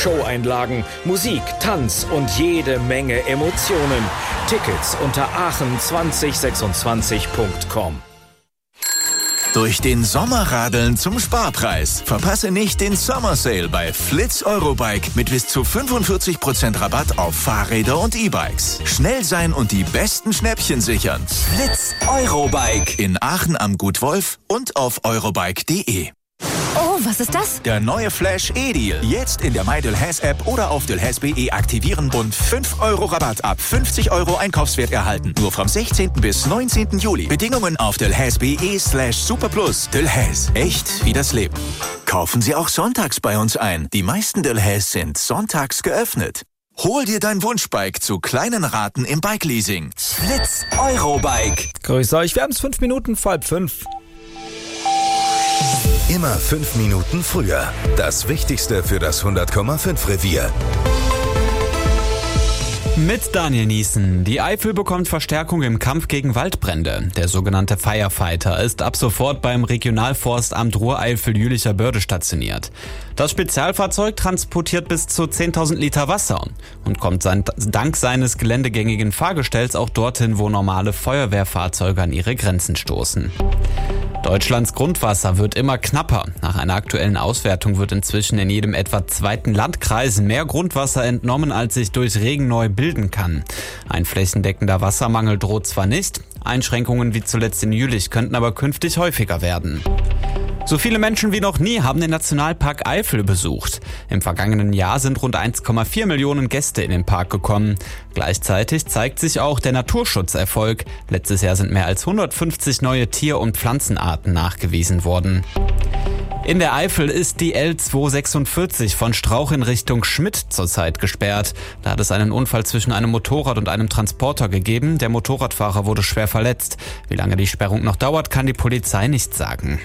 Showeinlagen, Musik, Tanz und jede Menge Emotionen. Tickets unter aachen2026.com. Durch den Sommer radeln zum Sparpreis. Verpasse nicht den Summer Sale bei Flitz Eurobike mit bis zu 45% Rabatt auf Fahrräder und E-Bikes. Schnell sein und die besten Schnäppchen sichern. Flitz Eurobike in Aachen am Gut Wolf und auf eurobike.de. Oh, was ist das? Der neue Flash E-Deal. Jetzt in der MyDelhaize-App oder auf delhaize.de aktivieren und 5 € Rabatt ab 50 € Einkaufswert erhalten. Nur vom 16. bis 19. Juli. Bedingungen auf delhaize.de/superplus. Delhaize. Echt wie das Leben. Kaufen Sie auch sonntags bei uns ein. Die meisten Delhaize sind sonntags geöffnet. Hol dir dein Wunschbike zu kleinen Raten im Bike-Leasing. Flitz Eurobike. Grüß euch, wir haben es 5 Minuten vor 5. Immer 5 Minuten früher. Das Wichtigste für das 100,5 Revier. Mit Daniel Niesen. Die Eifel bekommt Verstärkung im Kampf gegen Waldbrände. Der sogenannte Firefighter ist ab sofort beim Regionalforstamt Ruhr-Eifel-Jülicher Börde stationiert. Das Spezialfahrzeug transportiert bis zu 10.000 Liter Wasser und kommt dank seines geländegängigen Fahrgestells auch dorthin, wo normale Feuerwehrfahrzeuge an ihre Grenzen stoßen. Deutschlands Grundwasser wird immer knapper. Nach einer aktuellen Auswertung wird inzwischen in jedem etwa zweiten Landkreis mehr Grundwasser entnommen, als sich durch Regen neu bilden kann. Ein flächendeckender Wassermangel droht zwar nicht, Einschränkungen wie zuletzt in Jülich könnten aber künftig häufiger werden. So viele Menschen wie noch nie haben den Nationalpark Eifel besucht. Im vergangenen Jahr sind rund 1,4 Millionen Gäste in den Park gekommen. Gleichzeitig zeigt sich auch der Naturschutzerfolg. Letztes Jahr sind mehr als 150 neue Tier- und Pflanzenarten nachgewiesen worden. In der Eifel ist die L246 von Strauch in Richtung Schmidt zurzeit gesperrt. Da hat es einen Unfall zwischen einem Motorrad und einem Transporter gegeben. Der Motorradfahrer wurde schwer verletzt. Wie lange die Sperrung noch dauert, kann die Polizei nicht sagen.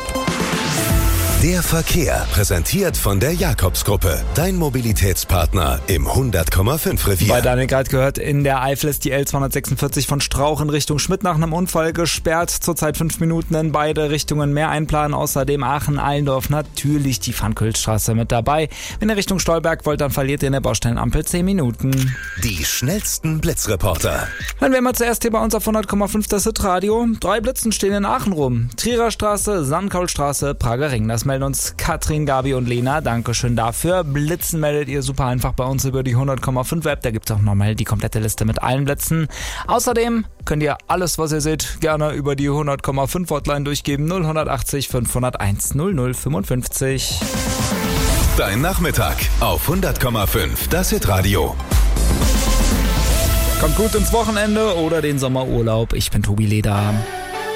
Der Verkehr, präsentiert von der Jakobsgruppe. Dein Mobilitätspartner im 100,5 Revier. Bei Daniel gerade gehört, in der Eifel ist die L246 von Strauch in Richtung Schmidt nach einem Unfall gesperrt. Zurzeit 5 Minuten in beide Richtungen mehr einplanen. Außerdem Aachen-Allendorf, natürlich die Pfannkuelstraße mit dabei. Wenn ihr Richtung Stolberg wollt, dann verliert ihr in der Baustellenampel 10 Minuten. Die schnellsten Blitzreporter. Dann wären wir zuerst hier bei uns auf 100,5 das Hitradio. 3 Blitzen stehen in Aachen rum. Trierer Straße, Sandkaulstraße, Prager Ring. Das melden uns Katrin, Gabi und Lena. Dankeschön dafür. Blitzen meldet ihr super einfach bei uns über die 100,5 App. Da gibt es auch nochmal die komplette Liste mit allen Blitzen. Außerdem könnt ihr alles, was ihr seht, gerne über die 100,5 Hotline durchgeben. 0180 501 0055. Dein Nachmittag auf 100,5 das Hitradio. Kommt gut ins Wochenende oder den Sommerurlaub. Ich bin Tobi Leder.